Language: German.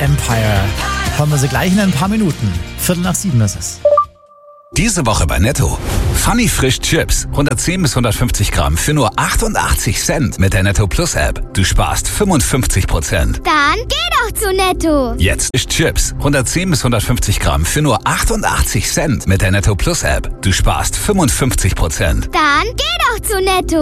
Empire. Hören wir sie gleich in ein paar Minuten. 6:45 ist es. Diese Woche bei Netto. Funny Frisch Chips. 110 bis 150 Gramm für nur 88 Cent mit der Netto Plus App. Du sparst 55%. Dann geh doch zu Netto. Jetzt ist Chips. 110 bis 150 Gramm für nur 88 Cent mit der Netto Plus App. Du sparst 55%. Dann geh doch zu Netto.